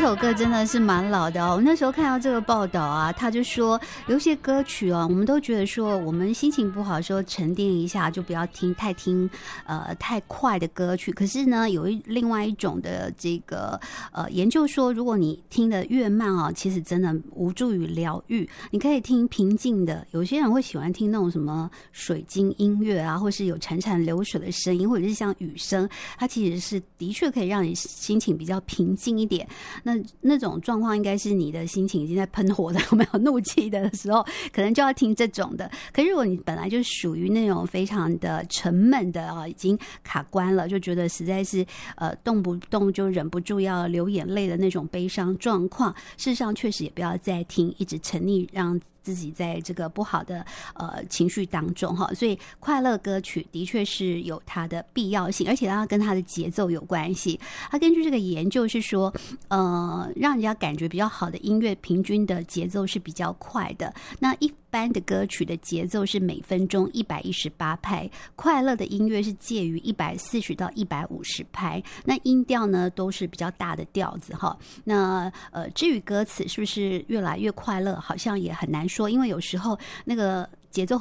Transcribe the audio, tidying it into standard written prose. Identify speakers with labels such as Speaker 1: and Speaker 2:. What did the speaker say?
Speaker 1: 首歌真的是蛮老的哦。我那时候看到这个报道啊，他就说有些歌曲啊，我们都觉得说我们心情不好的时候沉淀一下，就不要听太快的歌曲。可是呢，有另外一种的这个研究说，如果你听得越慢啊，其实真的无助于疗愈。你可以听平静的，有些人会喜欢听那种什么水晶音乐啊，或是有潺潺流水的声音，或者是像雨声，它其实是的确可以让你心情比较平静一点。那种状况应该是你的心情已经在喷火的，有没有怒气的时候，可能就要听这种的。可是如果你本来就属于那种非常的沉闷的啊，已经卡关了，就觉得实在是动不动就忍不住要流眼泪的那种悲伤状况，事实上确实也不要再听，一直沉溺让自己在这个不好的情绪当中哈，所以快乐歌曲的确是有它的必要性，而且它跟它的节奏有关系。它根据这个研究是说，让人家感觉比较好的音乐，平均的节奏是比较快的。那一般的歌曲的节奏是每分钟118拍，快乐的音乐是介于140到150拍。那音调呢都是比较大的调子哈。那至于歌词是不是越来越快乐，好像也很难说，因为有时候那个节奏